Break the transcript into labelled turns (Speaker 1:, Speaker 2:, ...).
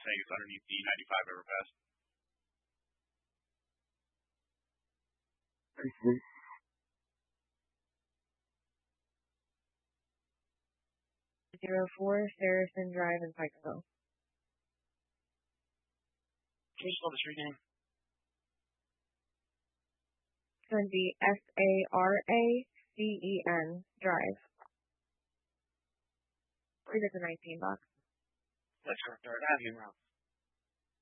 Speaker 1: saying it's underneath the 95 overpass.
Speaker 2: Appreciate it.
Speaker 3: 04 Saracen Drive in Pikeville.
Speaker 1: Can you spell the street name?
Speaker 3: It's going to be Saracen Drive. I believe it's a 19 box.
Speaker 1: That's correct. All right, I have you now.